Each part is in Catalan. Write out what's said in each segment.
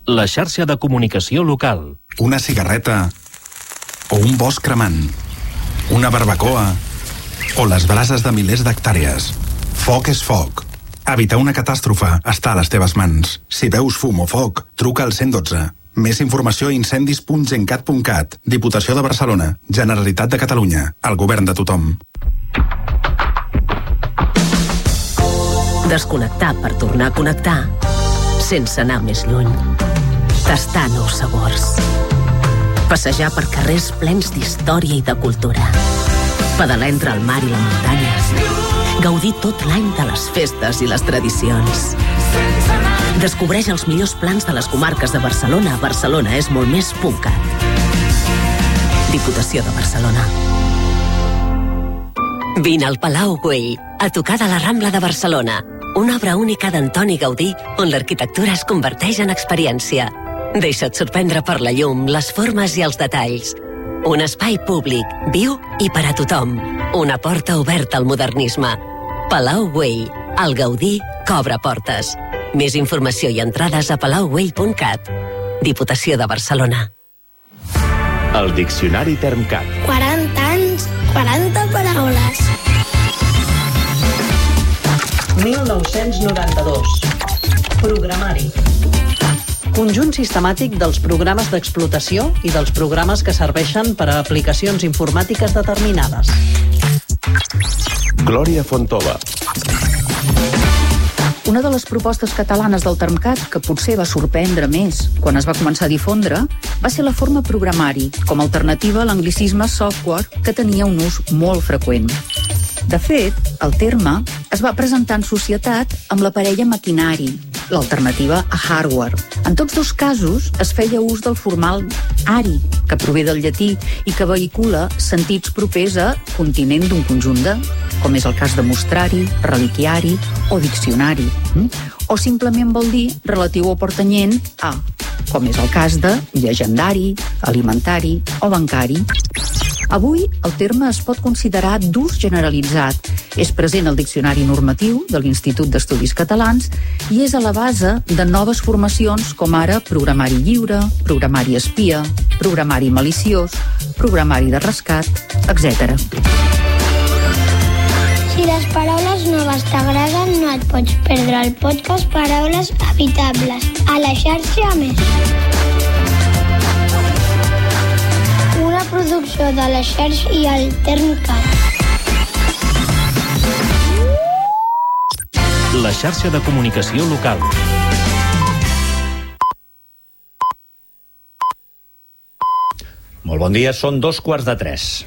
la xarxa de comunicació local. Una cigarreta o un bosc cremant, una barbacoa o les brases de milers d'hectàrees. Foc és foc. Evitar una catàstrofe està a les teves mans. Si veus fum o foc, truca al 112. Més informació a incendis.gencat.cat. Diputació de Barcelona, Generalitat de Catalunya, el govern de tothom. Desconnectar per tornar a connectar sense anar més lluny. Tastar nous sabors. Passejar per carrers plens d'història i de cultura. Pedalar entre el mar i la muntanya. Gaudir tot l'any de les festes i les tradicions. Descobreix els millors plans de les comarques de Barcelona. Barcelona és molt més .cat. Diputació de Barcelona. Vine al Palau Güell, a tocar de la Rambla de Barcelona. Una obra única d'Antoni Gaudí, on l'arquitectura es converteix en experiència. Deixa't sorprendre per la llum, les formes i els detalls. Un espai públic, viu i per a tothom. Una porta oberta al modernisme. Palau Güell, el Gaudí que obre portes. Més informació i entrades a palaugüell.cat. Diputació de Barcelona. El Diccionari Termcat. 40 anys, 40 paraules. 1992. Programari. Conjunt sistemàtic dels programes d'explotació i dels programes que serveixen per a aplicacions informàtiques determinades. Glòria Fontova. Una de les propostes catalanes del Termcat que potser va sorprendre més quan es va començar a difondre va ser la forma programari, com a alternativa a l'anglicisme software, que tenia un ús molt freqüent. De fet, el terme es va presentar en societat amb la parella maquinari, l'alternativa a hardware. En tots dos casos es feia ús del formal ari, que prové del llatí i que vehicula sentits propers a continent d'un conjunt de, com és el cas de mostrari, reliquiari o diccionari. O simplement vol dir relatiu o pertanyent a, com és el cas de llegendari, alimentari o bancari. Avui, el terme es pot considerar d'ús generalitzat. És present al Diccionari Normatiu de l'Institut d'Estudis Catalans i és a la base de noves formacions com ara programari lliure, programari espia, programari maliciós, programari de rescat, etc. Si les paraules noves t'agraden, no et pots perdre el podcast Paraules Habitables a la xarxa Més. Una producció de la xarxa i el Termcat. La xarxa de comunicació local. Molt bon dia, són 2:45.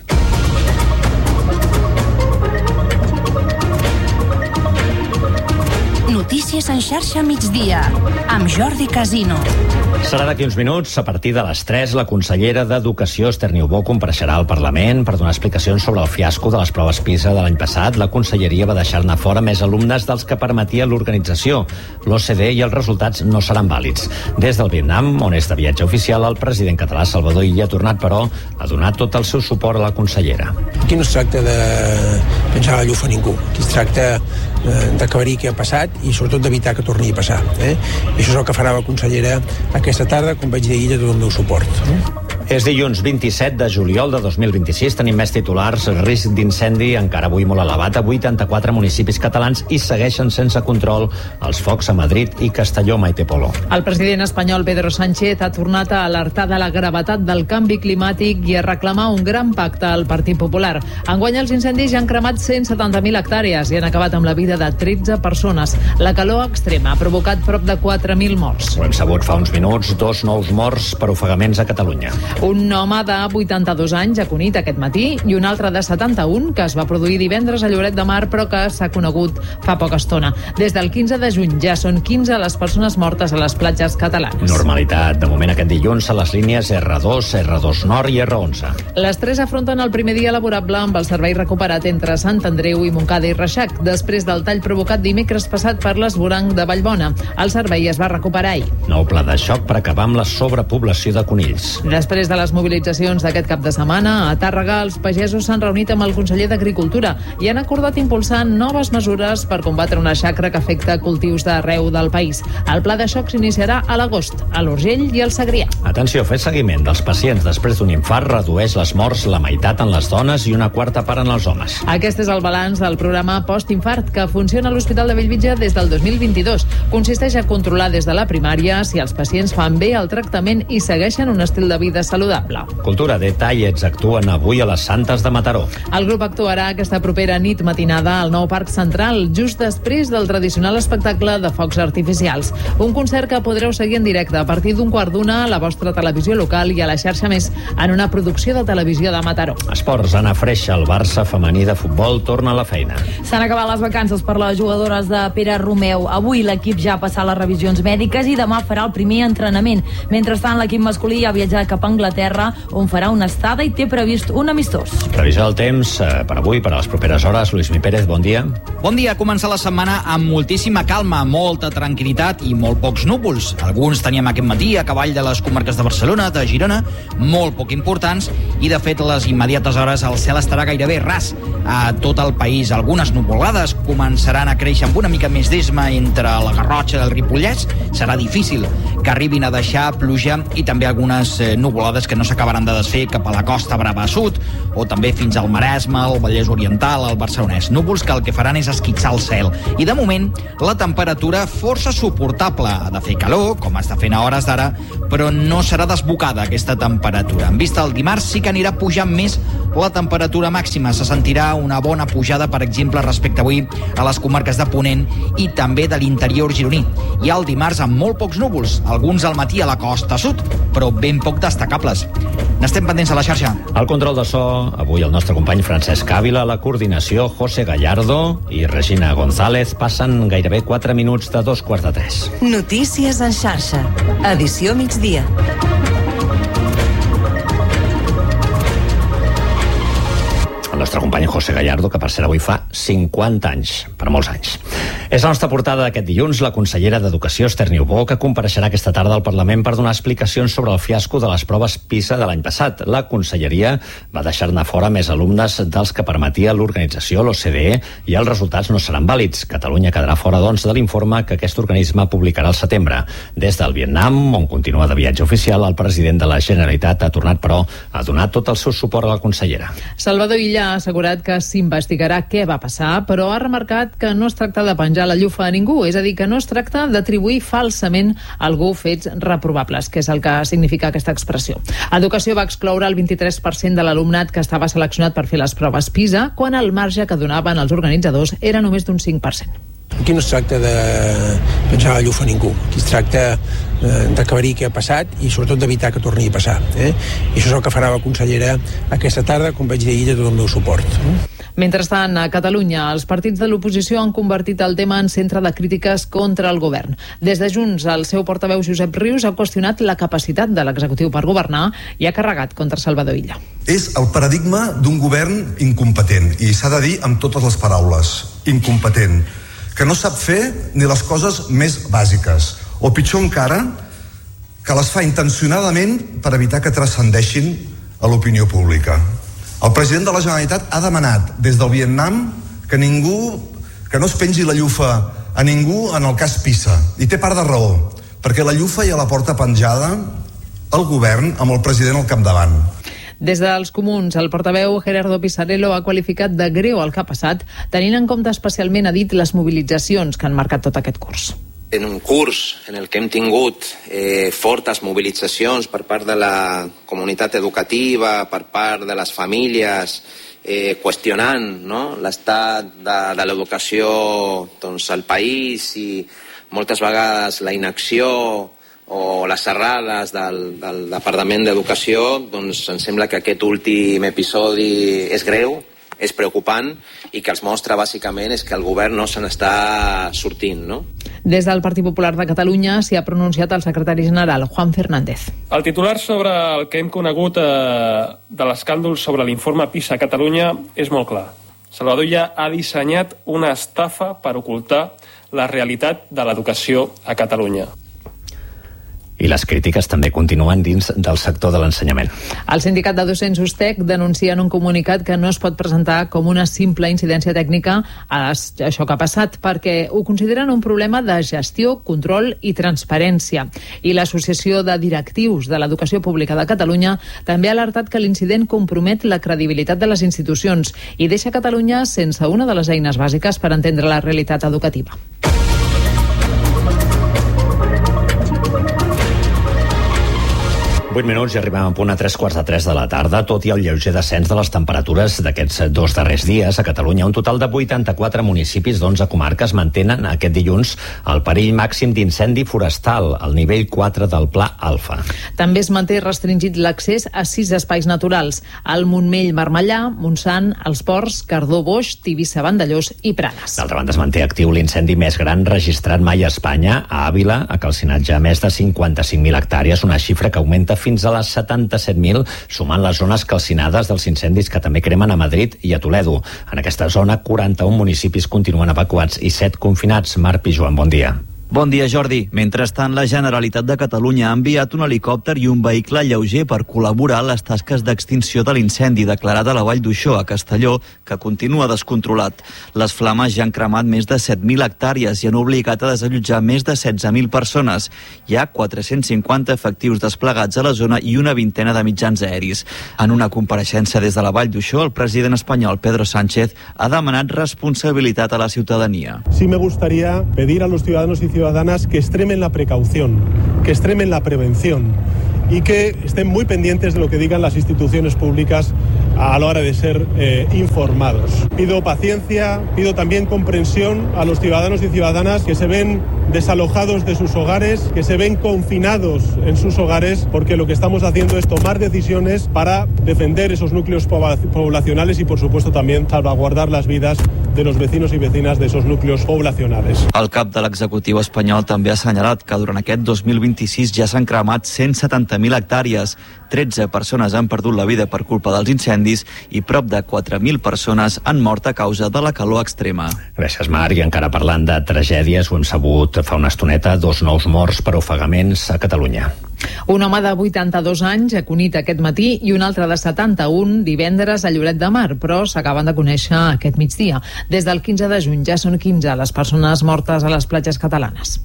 Notícies en xarxa migdia, amb Jordi Casino. Serà d'aquí uns minuts, a partir de les 3, la consellera d'Educació, Esther Niubó, compareixerà al Parlament per donar explicacions sobre el fiasco de les proves PISA de l'any passat. La conselleria va deixar-ne fora més alumnes dels que permetia l'organització. L'OCDE i els resultats no seran vàlids. Des del Vietnam, on és de viatge oficial, el president català Salvador Illa ha tornat, però, a donar tot el seu suport a la consellera. Aquí no es tracta de penjar la llufa a ningú. Aquí es tracta d'aclarir què ha passat i sobretot d'evitar que torni a passar. I això és el que farà la consellera aquesta tarda, com vaig dir ahir, tot el meu suport. És dilluns 27 de juliol de 2026. Tenim més titulars. Risc d'incendi encara avui molt elevat a 84 municipis catalans i segueixen sense control els focs a Madrid i Castelló. Maite Polo. El president espanyol Pedro Sánchez ha tornat a alertar de la gravetat del canvi climàtic i a reclamar un gran pacte al Partit Popular. Enguany els incendis ja han cremat 170.000 hectàrees i han acabat amb la vida de 13 persones. La calor extrema ha provocat prop de 4.000 morts. Ho hem sabut fa uns minuts, 2 nous morts per ofegaments a Catalunya. Un home de 82 anys a Cunit aquest matí i un altre de 71 que es va produir divendres a Lloret de Mar però que s'ha conegut fa poca estona. Des del 15 de juny ja són 15 les persones mortes a les platges catalanes. Normalitat, de moment aquest dilluns a les línies R2, R2 Nord i R11. Les 3 afronten el primer dia laborable amb el servei recuperat entre Sant Andreu i Montcada i Reixac, després del tall provocat dimecres passat per l'esvoranc de Vallbona. El servei es va recuperar ahir. Nou pla de xoc per acabar amb la sobrepoblació de conills. Després Després de les mobilitzacions d'aquest cap de setmana, a Tàrrega els pagesos s'han reunit amb el conseller d'Agricultura i han acordat impulsar noves mesures per combatre una xacra que afecta cultius d'arreu del país. El pla de xoc s'iniciarà a l'agost, a l'Urgell i al Segrià. Atenció, fer seguiment dels pacients després d'un infart redueix les morts la meitat en les dones i una quarta part en els homes. Aquest és el balanç del programa Postinfart que funciona a l'Hospital de Bellvitge des del 2022. Consisteix a controlar des de la primària si els pacients fan bé el tractament i segueixen un estil de vida saludable. Cultura, Detallets actuen avui a les Santes de Mataró. El grup actuarà aquesta propera nit matinada al nou Parc Central, just després del tradicional espectacle de focs artificials. Un concert que podreu seguir en directe a partir d'un 1:15 a la vostra televisió local i a la xarxa Més en una producció de televisió de Mataró. Esports, Anna Freixa, el Barça femení de futbol torna a la feina. S'han acabat les vacances per les jugadores de Pere Romeu. Avui l'equip ja ha passat les revisions mèdiques i demà farà el primer entrenament. Mentrestant, l'equip masculí ha viatjat cap a Anglaterra, on farà una estada i té previst un amistós. Previsió del temps per avui, per a les properes hores. Lluís Mi Pérez, bon dia. Bon dia. Comença la setmana amb moltíssima calma, molta tranquil·litat i molt pocs núvols. Alguns teníem aquest matí a cavall de les comarques de Barcelona, de Girona, molt poc importants, i de fet les immediates hores el cel estarà gairebé ras a tot el país. Algunes nuvolades començaran a créixer amb una mica més d'esma entre la Garrotxa i el Ripollès. Serà difícil que arribin a deixar pluja i també algunes nuvolades que no s'acabaran de desfer cap a la Costa Brava Sud o també fins al Maresme, al Vallès Oriental, al Barcelonès. Núvols que el que faran és esquitxar el cel. I de moment la temperatura força suportable. Ha de fer calor, com està fent a hores d'ara, però no serà desbocada aquesta temperatura. En vista del dimarts sí que anirà pujant més la temperatura màxima. Se sentirà una bona pujada, per exemple, respecte avui a les comarques de Ponent i també de l'interior gironí. I el dimarts amb molt pocs núvols, alguns al matí a la costa sud, però ben poc destacables. N'estem pendents a la xarxa. Al control de so, avui el nostre company Francesc Ávila, la coordinació José Gallardo i Regina González. Passen gairebé 4 minuts de 2:45. Notícies en xarxa. Edició migdia. El nostre company José Gallardo, que per cert avui fa 50 anys, per molts anys. És la nostra portada d'aquest dilluns, la consellera d'Educació, Esther Niubó, que compareixerà aquesta tarda al Parlament per donar explicacions sobre el fiasco de les proves PISA de l'any passat. La conselleria va deixar-ne fora més alumnes dels que permetia l'organització, l'OCDE, i els resultats no seran vàlids. Catalunya quedarà fora, doncs, de l'informe que aquest organisme publicarà al setembre. Des del Vietnam, on continua de viatge oficial, el president de la Generalitat ha tornat, però, a donar tot el seu suport a la consellera. Salvador Illa ha assegurat que s'investigarà què va passar, però ha remarcat que no es tracta de penjar la llufa a ningú, és a dir, que no es tracta d'atribuir falsament a algú fets reprovables, que és el que significa aquesta expressió. Educació va excloure el 23% de l'alumnat que estava seleccionat per fer les proves PISA, quan el marge que donaven els organitzadors era només d'un 5%. Aquí no es tracta de penjar la llufa a ningú, aquí es tracta d'aclarir què ha passat i sobretot d'evitar que torni a passar. I això és el que farà la consellera aquesta tarda, com vaig dir ahir, de tot el meu suport. Mentrestant, a Catalunya, els partits de l'oposició han convertit el tema en centre de crítiques contra el govern. Des de Junts, el seu portaveu Josep Rius ha qüestionat la capacitat de l'executiu per governar i ha carregat contra Salvador Illa. És el paradigma d'un govern incompetent, i s'ha de dir amb totes les paraules, incompetent, que no sap fer ni les coses més bàsiques, o pitjor encara, que les fa intencionadament per evitar que transcendeixin a l'opinió pública. El president de la Generalitat ha demanat des del Vietnam que no es pengi la llufa a ningú en el cas PISA, i té part de raó, perquè la llufa ja la porta penjada el govern amb el president al capdavant. Des dels Comuns, el portaveu Gerardo Pisarello ha qualificat de greu el que ha passat, tenint en compte especialment, ha dit, les mobilitzacions que han marcat tot aquest curs. En un curs en el que hem tingut fortes mobilitzacions per part de la comunitat educativa, per part de les famílies, qüestionant, no, l'estat de l'educació, doncs, al país, i moltes vegades la inacció o les errades del Departament d'Educació, doncs em sembla que aquest últim episodi és greu, és preocupant, i que els mostra bàsicament és que el govern no se n'està sortint, no? Des del Partit Popular de Catalunya s'hi ha pronunciat el secretari general, Juan Fernández. El titular sobre el que hem conegut de l'escàndol sobre l'informe PISA a Catalunya és molt clar. Salvador Illa ha dissenyat una estafa per ocultar la realitat de l'educació a Catalunya. I les crítiques també continuen dins del sector de l'ensenyament. El sindicat de docents USTEC denuncia en un comunicat que no es pot presentar com una simple incidència tècnica a això que ha passat, perquè ho consideren un problema de gestió, control i transparència. I l'Associació de Directius de l'Educació Pública de Catalunya també ha alertat que l'incident compromet la credibilitat de les institucions i deixa Catalunya sense una de les eines bàsiques per entendre la realitat educativa. 8 minuts i arribem a punt a 3:45 de la tarda. Tot i el lleuger descens de les temperatures d'aquests 2 darrers dies, a Catalunya un total de 84 municipis d'11 comarques mantenen aquest dilluns el perill màxim d'incendi forestal, al nivell 4 del Pla Alfa. També es manté restringit l'accés a 6 espais naturals: el Montmell Marmellà, Montsant, els Ports, Cardó Boix, Tivissa Vandellós i Prades. D'altra banda, es manté actiu l'incendi més gran registrat mai a Espanya. A Àvila ha calcinat ja més de 55.000 hectàrees, una xifra que augmenta fins a les 77.000, sumant les zones calcinades dels incendis que també cremen a Madrid i a Toledo. En aquesta zona, 41 municipis continuen evacuats i 7 confinats. Marc Pijuan, bon dia. Bon dia, Jordi. Mentrestant, la Generalitat de Catalunya ha enviat un helicòpter i un vehicle lleuger per col·laborar en les tasques d'extinció de l'incendi declarat a la Vall d'Uixó, a Castelló, que continua descontrolat. Les flames ja han cremat més de 7.000 hectàrees i han obligat a desallotjar més de 16.000 persones. Hi ha 450 efectius desplegats a la zona i una vintena de mitjans aeris. En una compareixença des de la Vall d'Uixó, el president espanyol Pedro Sánchez ha demanat responsabilitat a la ciutadania. Sí me gustaría pedir a los ciudadanos y ciudadanas que extremen la precaución, que extremen la prevención y que estén muy pendientes de lo que digan las instituciones públicas a la hora de ser informados. Pido paciencia, pido también comprensión a los ciudadanos y ciudadanas que se ven desalojados de sus hogares, que se ven confinados en sus hogares, porque lo que estamos haciendo es tomar decisiones para defender esos núcleos poblacionales y, por supuesto, también salvaguardar las vidas de los vecinos y vecinas de esos núcleos poblacionales. El cap de l'executiu espanyol també ha assenyalat que durant aquest 2026 ja s'han cremat 170.000 hectàrees, 13 persones han perdut la vida per culpa dels incendis i prop de 4.000 persones han mort a causa de la calor extrema. Gràcies, Marc. I encara parlant de tragèdies, ho hem sabut fa una estoneta, 2 nous morts per ofegaments a Catalunya. Un home de 82 anys a Cunit aquest matí i un altre de 71 divendres a Lloret de Mar, però s'acaben de conèixer aquest migdia. Des del 15 de juny ja són 15 les persones mortes a les platges catalanes.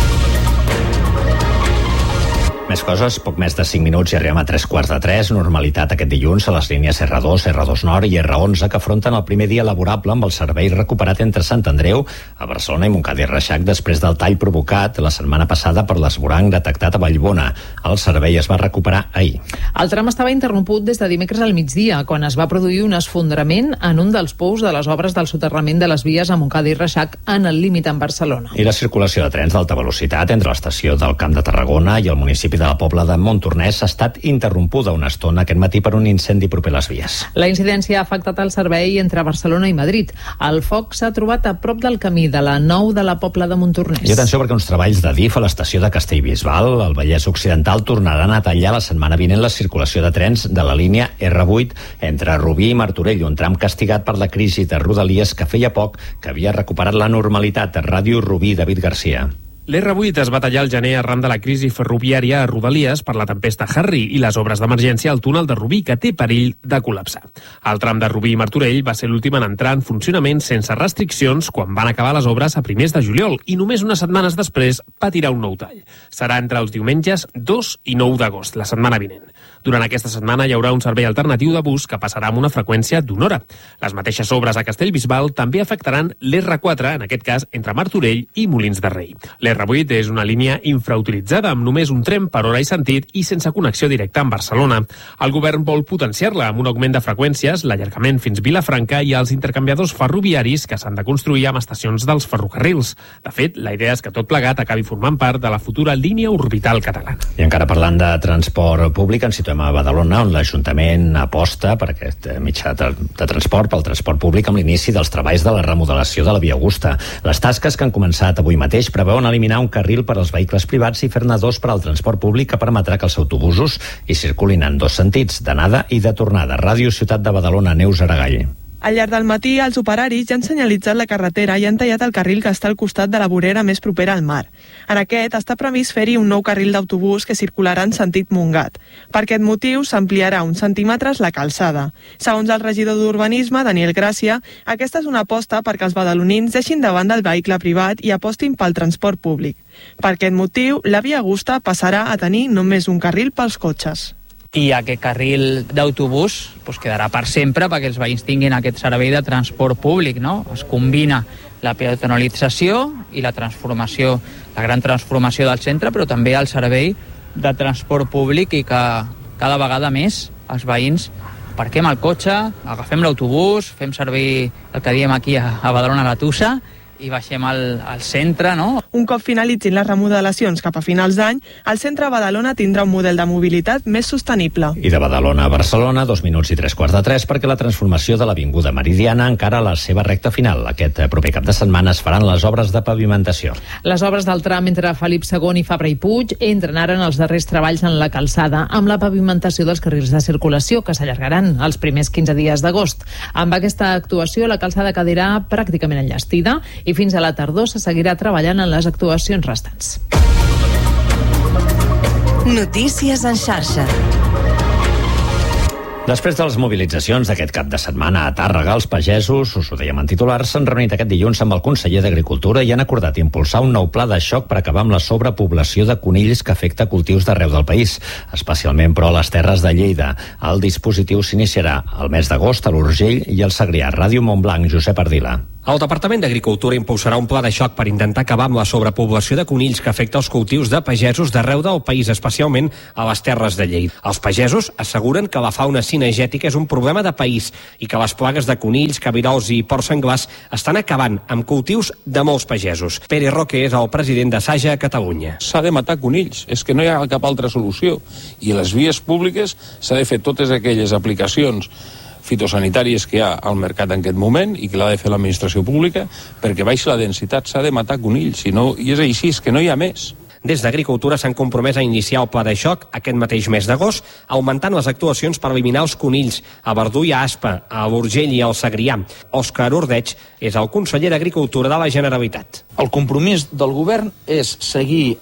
Més coses, poc més de 5 minuts i arribem a 3:15. Normalitat aquest dilluns a les línies R2, R2 Nord i R11 que afronten el primer dia laborable amb el servei recuperat entre Sant Andreu, a Barcelona i Montcada i Reixac després del tall provocat la setmana passada per l'esvoranc detectat a Vallbona. El servei es va recuperar ahir. El tram estava interromput des de dimecres al migdia, quan es va produir un esfondrament en un dels pous de les obres del soterrament de les vies a Montcada i Reixac en el límit amb Barcelona. I la circulació de trens d'alta velocitat entre l'estació del Camp de Tarragona i el municipi de la Pobla de Montornès ha estat interrompuda una estona aquest matí per un incendi proper a les vies. La incidència ha afectat el servei entre Barcelona i Madrid. El foc s'ha trobat a prop del camí de la 9 de la Pobla de Montornès. I atenció, perquè uns treballs de DIF a l'estació de Castellbisbal, al Vallès Occidental, tornaran a tallar la setmana vinent la circulació de trens de la línia R8 entre Rubí i Martorell, un tram castigat per la crisi de Rodalies que feia poc que havia recuperat la normalitat. Ràdio Rubí, David Garcia. L'R8 es va tallar al gener arran de la crisi ferroviària a Rodalies per la tempesta Harry i les obres d'emergència al túnel de Rubí, que té perill de col·lapsar. El tram de Rubí i Martorell va ser l'últim en entrar en funcionament sense restriccions quan van acabar les obres a primers de juliol i només unes setmanes després patirà un nou tall. Serà entre els diumenges 2 i 9 d'agost, la setmana vinent. Durant aquesta setmana hi haurà un servei alternatiu de bus que passarà amb una freqüència d'1 hora. Les mateixes obres a Castellbisbal també afectaran l'R4, en aquest cas entre Martorell i Molins de Rei. L'R8 és una línia infrautilitzada amb només un tren per hora i sentit i sense connexió directa amb Barcelona. El govern vol potenciar-la amb un augment de freqüències, l'allargament fins Vilafranca i els intercanviadors ferroviaris que s'han de construir amb estacions dels ferrocarrils. De fet, la idea és que tot plegat acabi formant part de la futura línia orbital catalana. I encara parlant de transport públic, ens situem a Badalona, on l'Ajuntament aposta per aquest mitjà de transport, pel transport públic, amb l'inici dels treballs de la remodelació de la Via Augusta. Les tasques que han començat avui mateix preveuen eliminar un carril per als vehicles privats i fer-ne 2 per al transport públic, que permetrà que els autobusos hi circulin en 2 sentits, d'anada i de tornada. Ràdio Ciutat de Badalona, Neus Aragall. Al llarg del matí, els operaris ja han senyalitzat la carretera i han tallat el carril que està al costat de la vorera més propera al mar. En aquest està previst fer-hi un nou carril d'autobús que circularà en sentit Montgat. Per aquest motiu s'ampliarà uns centímetres la calçada. Segons el regidor d'Urbanisme, Daniel Gràcia, aquesta és una aposta perquè els badalonins deixin de banda el vehicle privat i apostin pel transport públic. Per aquest motiu, la Via Augusta passarà a tenir només un carril pels cotxes. I aquest carril d'autobús quedarà per sempre perquè els veïns tinguin aquest servei de transport públic, no? Es combina la peatonalització i la transformació, la gran transformació del centre, però també el servei de transport públic i que cada vegada més els veïns aparquem el cotxe, agafem l'autobús, fem servir el que diem aquí a Badalona la Tussa i baixem al centre, no? Un cop finalitzin les remodelacions cap a finals d'any, el centre de Badalona tindrà un model de mobilitat més sostenible. I de Badalona a Barcelona, 2 minuts i 3:15, perquè la transformació de l'Avinguda Meridiana encara a la seva recta final. Aquest proper cap de setmana es faran les obres de pavimentació. Les obres del tram entre Felip II i Fabra i Puig entren ara en els darrers treballs en la calçada, amb la pavimentació dels carrils de circulació, que s'allargaran els primers 15 dies d'agost. Amb aquesta actuació, la calçada quedarà pràcticament enllestida i fins a la tardor se seguirà treballant en les actuacions restants. Notícies en xarxa. Després de les mobilitzacions d'aquest cap de setmana a Tàrrega, els pagesos, us ho dèiem en titulars, s'han reunit aquest dilluns amb el conseller d'Agricultura i han acordat impulsar un nou pla de xoc per acabar amb la sobrepoblació de conills que afecta cultius d'arreu del país, especialment però a les terres de Lleida. El dispositiu s'iniciarà el mes d'agost a l'Urgell i al Segrià. Ràdio Montblanc, Josep Ardila. El Departament d'Agricultura impulsarà un pla de xoc per intentar acabar amb la sobrepoblació de conills que afecta els cultius de pagesos d'arreu del país, especialment a les terres de Lleida. Els pagesos asseguren que la fauna cinegètica és un problema de país i que les plagues de conills, cabirols i porcs senglars estan acabant amb cultius de molts pagesos. Pere Roque és el president de Saja a Catalunya. S'ha de matar conills, és que no hi ha cap altra solució. I a les vies públiques s'ha de fer totes aquelles aplicacions fitosanitàries que hi ha al mercat en aquest moment i que l'ha de fer l'administració pública perquè baixi la densitat, s'ha de matar conills, i és així, és que no hi ha més. Des d'Agricultura s'han compromès a iniciar el pla de xoc aquest mateix mes d'agost, augmentant les actuacions per eliminar els conills a Verdú i a Aspa, a l'Urgell i al Segrià. Òscar Ordeig és el conseller d'Agricultura de la Generalitat. El compromís del govern és seguir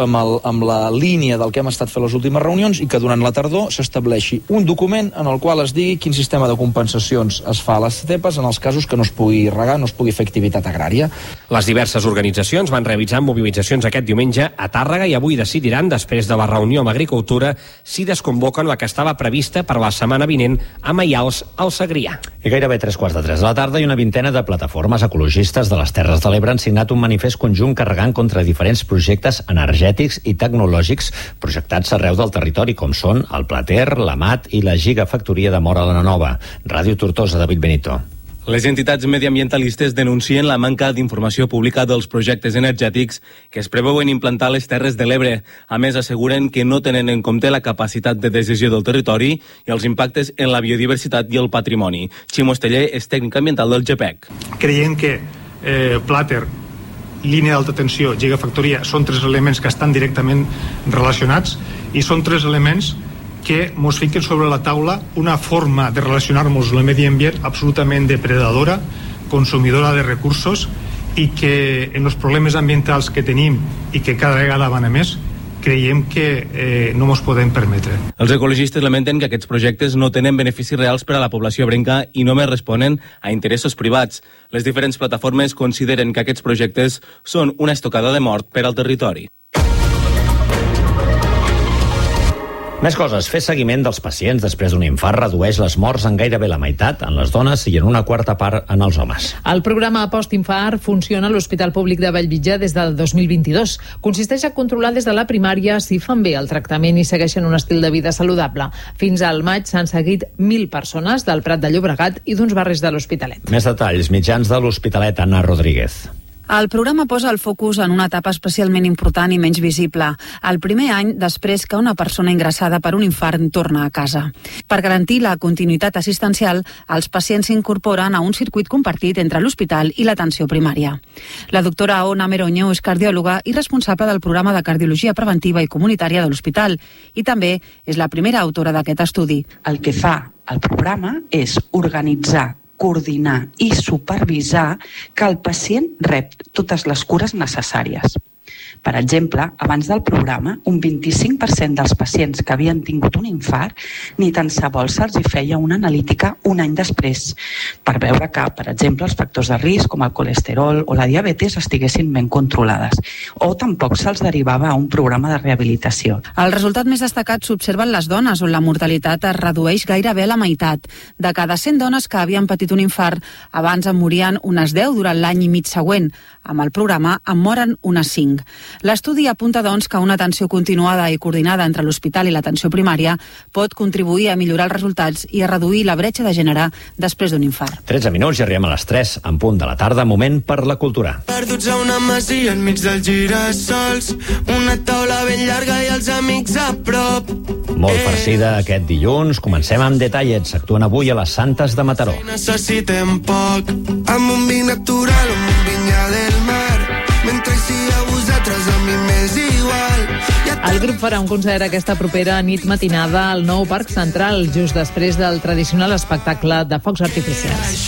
amb la línia del que hem estat fent les últimes reunions i que durant la tardor s'estableixi un document en el qual es digui quin sistema de compensacions es fa a les estepes en els casos que no es pugui regar, no es pugui fer activitat agrària. Les diverses organitzacions van realitzar mobilitzacions aquest diumenge a Tàrrega i avui decidiran, després de la reunió amb Agricultura, si desconvoquen la que estava prevista per la setmana vinent a Maials, al Segrià. I gairebé 3:15 de la tarda i una vintena de plataformes ecologistes de les Terres de l'Ebre han signat un manifest conjunt carregant contra diferents projectes energètics i tecnològics projectats arreu del territori, com són el Plater, la MAT i la Gigafactoria de Móra la Nova. Ràdio Tortosa, David Benito. Les entitats mediambientalistes denuncien la manca d'informació pública dels projectes energètics que es preveuen implantar a les Terres de l'Ebre. A més, asseguren que no tenen en compte la capacitat de decisió del territori i els impactes en la biodiversitat i el patrimoni. Ximo Esteller és tècnic ambiental del GEPEC. Creiem que Plater, línia d'alta tensió, Gigafactoria, són 3 elements que estan directament relacionats i són 3 elements que ens fiquen sobre la taula una forma de relacionar-nos amb el medi ambient absolutament depredadora, consumidora de recursos i que en els problemes ambientals que tenim i que cada vegada van a més, creiem que no ens podem permetre. Els ecologistes lamenten que aquests projectes no tenen beneficis reals per a la població ebrenca i només responen a interessos privats. Les diferents plataformes consideren que aquests projectes són una estocada de mort per al territori. Més coses. Fer seguiment dels pacients després d'un infart redueix les morts en gairebé la meitat en les dones i en una quarta part en els homes. El programa Postinfart funciona a l'Hospital Públic de Bellvitge des del 2022. Consisteix a controlar des de la primària si fan bé el tractament i segueixen un estil de vida saludable. Fins al maig s'han seguit 1.000 persones del Prat de Llobregat i d'uns barris de l'Hospitalet. Més detalls, mitjans de l'Hospitalet, Anna Rodríguez. El programa posa el focus en una etapa especialment important i menys visible, el primer any després que una persona ingressada per un infart torna a casa. Per garantir la continuïtat assistencial, els pacients s'incorporen a un circuit compartit entre l'hospital i l'atenció primària. La doctora Ona Meroño és cardiòloga i responsable del programa de cardiologia preventiva i comunitària de l'hospital i també és la primera autora d'aquest estudi. El que fa el programa és organitzar coordinar i supervisar que el pacient rep totes les cures necessàries. Per exemple, abans del programa, un 25% dels pacients que havien tingut un infart ni tan sols se'ls feia una analítica un any després, per veure que, per exemple, els factors de risc com el colesterol o la diabetes estiguessin ben controlades, o tampoc se'ls derivava a un programa de rehabilitació. El resultat més destacat s'observa en les dones, on la mortalitat es redueix gairebé a la meitat. De cada 100 dones que havien patit un infart, abans en morien unes 10 durant l'any i mig següent. Amb el programa en moren unes 5. L'estudi apunta, doncs, que una atenció continuada i coordinada entre l'hospital i l'atenció primària pot contribuir a millorar els resultats i a reduir la bretxa de gènere després d'un infart. 13 minuts i arribem a les 3 en punt de la tarda, moment per la cultura. Perduts a una masia enmig dels girassols, una taula ben llarga i els amics a prop. Molt farcida aquest dilluns. Comencem amb Detallets. Actuen avui a les Santes de Mataró. Necessitem poc, amb un vi natural, amb un vinyà del mar, mentre hi siga vosaltres a mi m'és igual. El grup farà un concert aquesta propera nit matinada al nou Parc Central, just després del tradicional espectacle de focs artificials.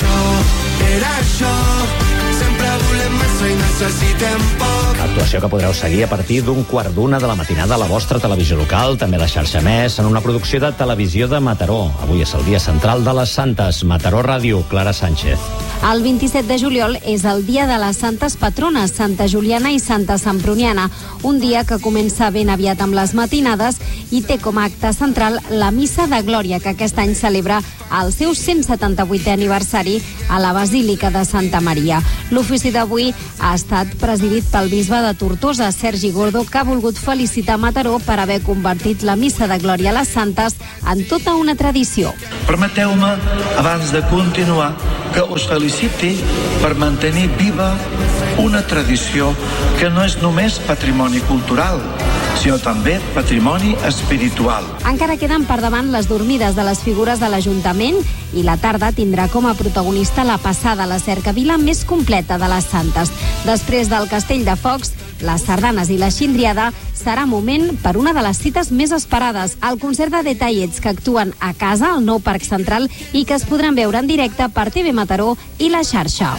Era això, sempre volem massa i necessitem poc. Actuació que podreu seguir a partir d'un 1:15 de la matinada a la vostra televisió local, també a la xarxa Més, en una producció de Televisió de Mataró. Avui és el dia central de les Santes. Mataró Ràdio, Clara Sánchez. El 27 de juliol és el dia de les santes patrones, Santa Juliana i Santa Semproniana, un dia que comença ben aviat amb les matinades i té com a acte central la Missa de Glòria, que aquest any celebra el seu 178è aniversari a la Basílica de Santa Maria. L'ofici d'avui ha estat presidit pel bisbe de Tortosa, Sergi Gordo, que ha volgut felicitar Mataró per haver convertit la Missa de Glòria a les Santes en tota una tradició. Permeteu-me, abans de continuar, que us feliciti per mantenir viva una tradició que no és només patrimoni cultural, sinó també patrimoni espiritual. Encara queden per davant les dormides de les figures de l'Ajuntament i la tarda tindrà com a protagonista la passada a la cercavila més completa de les Santes. Després del Castell de Focs, les sardanes i la xindriada, serà moment per una de les cites més esperades, el concert de Detallets, que actuen a casa al nou Parc Central i que es podran veure en directe per TV Mataró i la xarxa.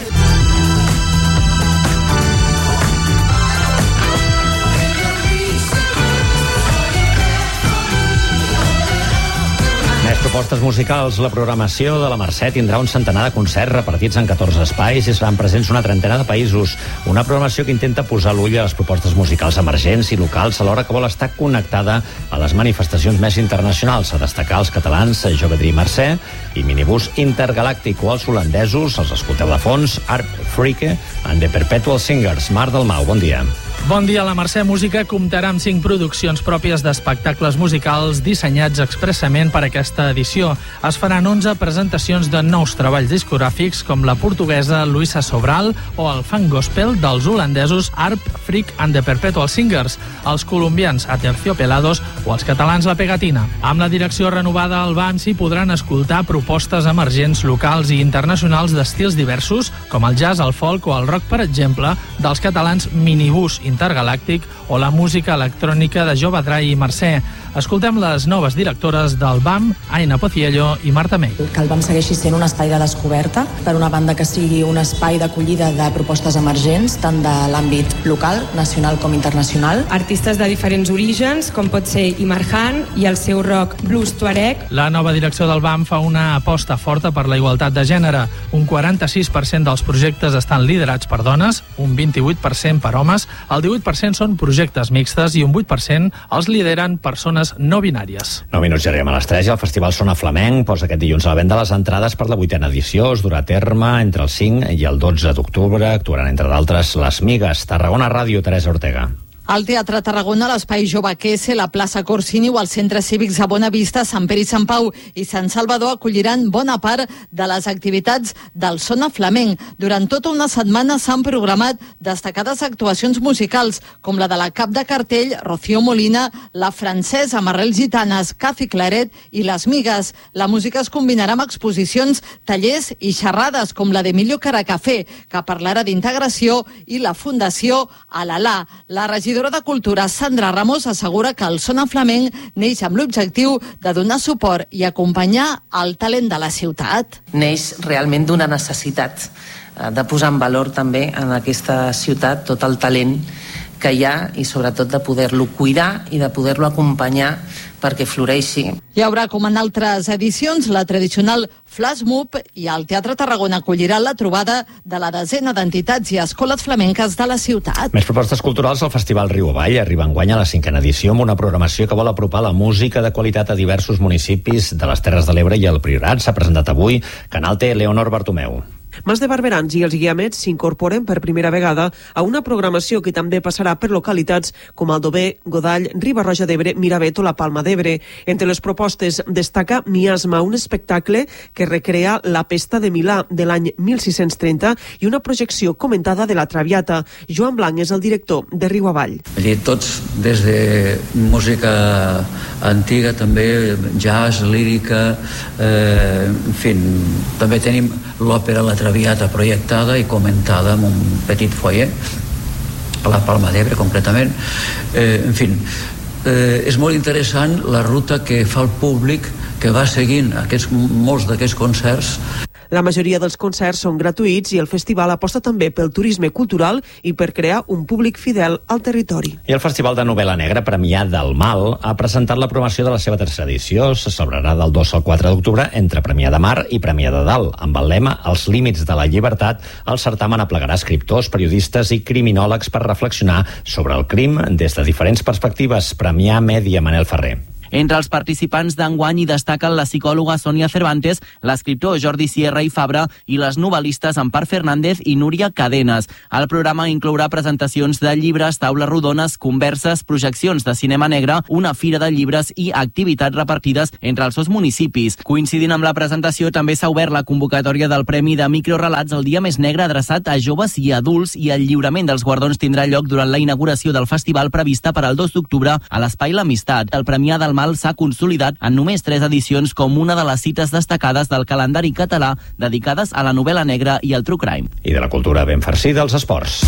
Més propostes musicals. La programació de la Mercè tindrà un centenar de concerts repartits en 14 espais i seran presents una trentena de països. Una programació que intenta posar l'ull a les propostes musicals emergents i locals alhora que vol estar connectada a les manifestacions més internacionals, a destacar els catalans Jovedri Mercè i Minibús Intergalàctic, o els holandesos, els escolteu de fons, Arp Frike and the Perpetual Singers. Mar Dalmau, bon dia. Bon dia. La Mercè Música comptarà amb 5 produccions pròpies d'espectacles musicals dissenyats expressament per aquesta edició. Es faran 11 presentacions de nous treballs discogràfics com la portuguesa Luisa Sobral o el funk gospel dels holandesos Arp Freak and the Perpetual Singers, els colombians Aterciopelados o els catalans La Pegatina. Amb la direcció renovada al BAM s'hi podran escoltar propostes emergents locals i internacionals d'estils diversos com el jazz, el folk o el rock, per exemple, dels catalans Minibús Intergalàctic o la música electrònica de Jovedri Mercè. Escoltem les noves directores del BAM, Aina Pociello i Marta May. Que el BAM segueixi sent un espai de descoberta, per una banda que sigui un espai d'acollida de propostes emergents, tant de l'àmbit local, nacional com internacional. Artistes de diferents orígens, com pot ser Imarhan i el seu rock blues tuareg. La nova direcció del BAM fa una aposta forta per la igualtat de gènere. Un 46% dels projectes estan liderats per dones, un 28% per homes, el 18% són projectes mixtes i un 8% els lideren persones no binàries. 9 minuts, ja arribem a les 3 i el Festival Sona Flamenc posa aquest dilluns a la venda les entrades per la 8a edició. Es durà a terme entre el 5 i el 12 d'octubre. Actuaran, entre d'altres, les Migues. Tarragona Ràdio, Teresa Ortega. Al Teatre Tarragona, l'Espai Jove Quese, la plaça Corsini o els centres cívics a Bona Vista, Sant Pere i Sant Pau i Sant Salvador acolliran bona part de les activitats del Sona Flamenc. Durant tota una setmana s'han programat destacades actuacions musicals, com la de la cap de cartell Rocío Molina, la francesa amb arrels gitanes Cathy Claret i les Migues. La música es combinarà amb exposicions, tallers i xerrades, com la d'Emilio Caracafé, que parlarà d'integració, i la Fundació Alalà. La regidora regidora de Cultura, Sandra Ramos, assegura que el Sona Flamenc neix amb l'objectiu de donar suport i acompanyar el talent de la ciutat. Neix realment d'una necessitat de posar en valor també en aquesta ciutat tot el talent que hi ha i sobretot de poder-lo cuidar i de poder-lo acompanyar perquè floreixi. Hi haurà, com en altres edicions, la tradicional Flash Mob i el Teatre Tarragona acollirà la trobada de la desena d'entitats i escoles flamenques de la ciutat. Més propostes culturals al Festival Riu Avall arriba enguany a la 5a edició amb una programació que vol apropar la música de qualitat a diversos municipis de les Terres de l'Ebre i el Priorat. S'ha presentat avui Canal T Leonor Bartomeu. Mas de Barberans i els Guiamets s'incorporen per primera vegada a una programació que també passarà per localitats com Aldover, Godall, Riba-roja d'Ebre, Miravet o la Palma d'Ebre. Entre les propostes destaca Miasma, un espectacle que recrea la Pesta de Milà de l'any 1630 i una projecció comentada de la Traviata. Joan Blanc és el director de Riu Avall. Tots des de música antiga, també jazz, lírica, en fi, també tenim l'òpera La Traviata projectada i comentada amb un petit foyer a la Palma d'Ebre concretament. En fi, és molt interessant la ruta que fa el públic que va seguint molts d'aquests concerts. La majoria dels concerts són gratuïts i el festival aposta també pel turisme cultural i per crear un públic fidel al territori. I el Festival de Novel·la Negra Premià del Mal ha presentat la promoció de la seva tercera edició. Se celebrarà del 2 al 4 d'octubre entre Premià de Mar i Premià de Dalt. Amb el lema Els límits de la llibertat, el certamen aplegarà escriptors, periodistes i criminòlegs per reflexionar sobre el crim des de diferents perspectives. Premià Mèdia, Manel Ferrer. Entre els participants d'enguany hi destaquen la psicòloga Sònia Cervantes, l'escriptor Jordi Sierra i Fabra i les novel·listes Ampar Fernández i Núria Cadenes. El programa inclourà presentacions de llibres, taules rodones, converses, projeccions de cinema negre, una fira de llibres i activitats repartides entre els dos municipis. Coincidint amb la presentació, també s'ha obert la convocatòria del Premi de Microrelats El dia més negre adreçat a joves i adults i el lliurament dels guardons tindrà lloc durant la inauguració del festival prevista per al 2 d'octubre a l'Espai L'Amistat. El Premià del Mal s'ha consolidat en només 3 edicions com una de les cites destacades del calendari català dedicades a la novel·la negra i al true crime. I de la cultura ben farcida als esports.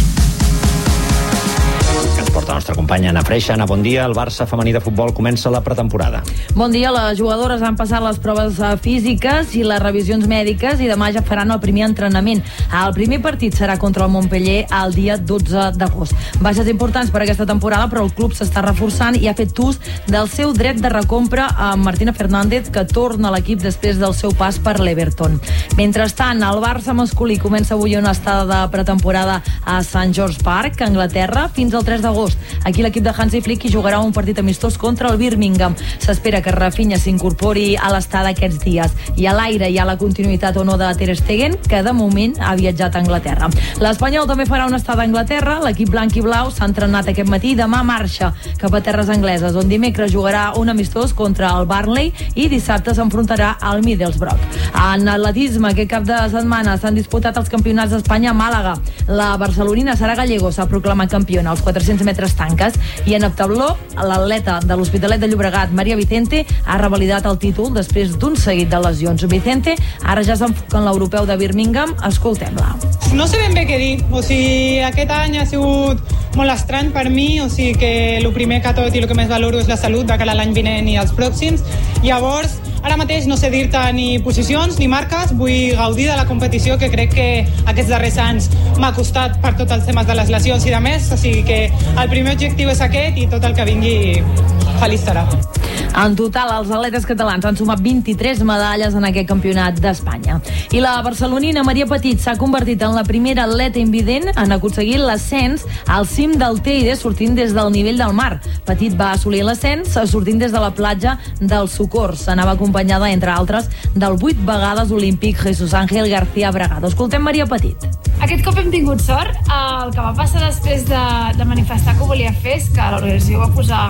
Que ens porta la nostra companya Anna Freixa. Anna, bon dia. El Barça femení de futbol comença la pretemporada. Bon dia. Les jugadores han passat les proves físiques i les revisions mèdiques i demà ja faran el primer entrenament. El primer partit serà contra el Montpellier el dia 12 d'agost. Baixes importants per aquesta temporada, però el club s'està reforçant i ha fet ús del seu dret de recompra a Martina Fernández, que torna a l'equip després del seu pas per l'Everton. Mentrestant, el Barça masculí comença avui una estada de pretemporada a St. George Park, a Anglaterra, fins al 3 d'agost. Aquí l'equip de Hansi Flick hi jugarà un partit amistós contra el Birmingham. S'espera que Rafinha s'incorpori a l'estada aquests dies. I a l'aire hi ha la continuïtat o no de Ter Stegen, que de moment ha viatjat a Anglaterra. L'Espanyol també farà una estada a Anglaterra. L'equip blanc i blau s'ha entrenat aquest matí i demà marxa cap a terres angleses, on dimecres jugarà un amistós contra el Burnley i dissabte s'enfrontarà al Middlesbrough. En atletisme, aquest cap de setmana s'han disputat els campionats d'Espanya a Màlaga. La barcelonina Sara Gallego s'ha proclamat campiona als 400 metres tanques i en heptatló l'atleta de l'Hospitalet de Llobregat, Maria Vicente, ha revalidat el títol després d'un seguit de lesions. Vicente ara ja s'enfoca en l'europeu de Birmingham. Escoltem-la. No sé ben bé què dir. O sigui, aquest any ha sigut molt estrany per mi, o sigui que el primer que tot i el que més valoro és la salut de cara a l'any vinent i els pròxims. Llavors, ara mateix no sé dir-te ni posicions ni marques, vull gaudir de la competició, que crec que aquests darrers anys m'ha costat per tots els temes de les lesions i de més, o sigui que el primer objectiu és aquest i tot el que vingui feliç serà. En total, els atletes catalans han sumat 23 medalles en aquest campionat d'Espanya. I la barcelonina Maria Petit s'ha convertit en la primera atleta invident en aconseguir l'ascens al cim del Teide sortint des del nivell del mar. Petit va assolir l'ascens sortint des de la platja del Socors. S'anava acompanyada, entre altres, del 8 vegades olímpic Jesús Ángel García Bragado. Escoltem Maria Petit. Aquest cop hem tingut sort. El que va passar després de manifestar que ho volia fer és que l'organització va posar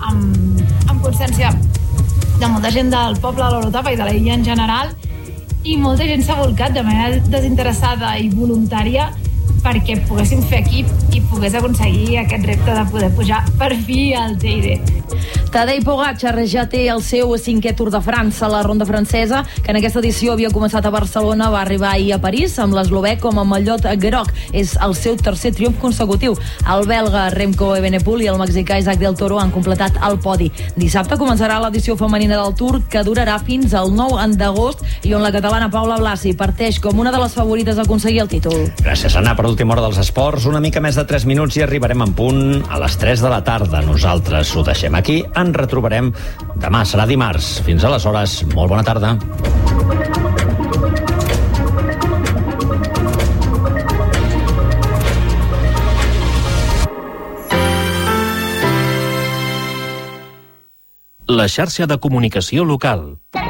en consciència de molta gent del poble de l'Orotava i de la illa en general, i molta gent s'ha volcat de manera desinteressada i voluntària perquè poguéssim fer equip i pogués aconseguir aquest repte de poder pujar per fi al Teide. Tadej Pogačar ja té el seu 5è Tour de França. La ronda francesa, que en aquesta edició havia començat a Barcelona, va arribar ahir a París amb l'eslovè com a mallot groc. És el seu 3è triomf consecutiu. El belga Remco Evenepoel i el mexicà Isaac del Toro han completat el podi. Dissabte començarà l'edició femenina del Tour, que durarà fins al 9 d'agost i on la catalana Paula Blasi parteix com una de les favorites a aconseguir el títol. Gràcies, Anna. Per última hora dels esports, una mica més de 3 minuts i arribarem en punt a les 3 de la tarda. Nosaltres ho deixem aquí. Ens retrobarem demà, serà dimarts. Fins aleshores, molt bona tarda. La xarxa de comunicació local.